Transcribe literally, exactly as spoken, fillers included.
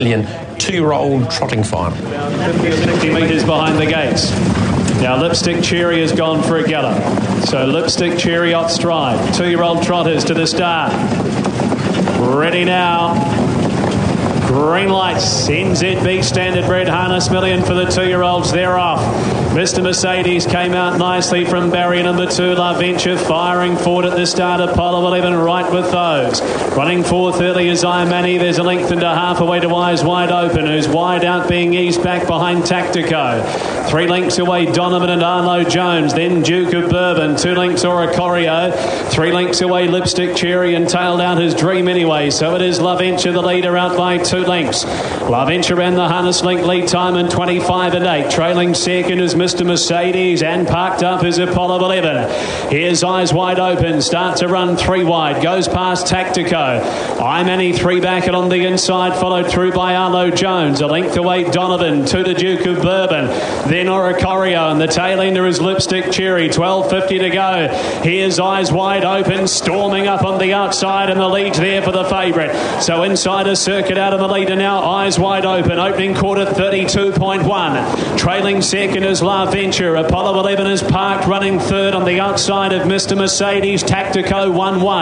two-year-old trotting final. fifty or sixty metres behind the gates. Now Lipstick Cherry has gone for a gallop. So Lipstick Cherry off stride. Two-year-old trotters to the start. Ready now. Green lights, N Z B Standard Bred Harness Million for the two-year-olds. They're off. Mister Mercedes came out nicely from barrier number two. La Venture firing forward at the start. Apollo eleven right with those. Running four thirty is Iamani. There's a length and a half away to Eyes Wide Open, who's wide out being eased back behind Tactico. Three lengths away Donovan and Arlo Jones. Then Duke of Bourbon. Two lengths Oricorio. Three lengths away Lipstick Cherry, and tailed out his Dream anyway. So it is La Venture the leader out by two lengths. La Venture ran the harness link lead time in twenty-five and eight. Trailing second is Mister Mercedes, and parked up is Apollo eleven. Here's Eyes Wide Open. Start to run three wide. Goes past Tactico. Iamani three back and on the inside, followed through by Arlo Jones. A length away Donovan. Two to Duke of Bourbon. Then Oricorio, and the tail ender is Lipstick Cherry. twelve fifty to go. Here's Eyes Wide Open, storming up on the outside, and the lead's there for the favourite. So inside a circuit out of the leader now. Eyes Wide Open. Opening quarter thirty-two point one. Trailing second is La Venture. Apollo eleven is parked, running third on the outside of Mister Mercedes. Tactico one one.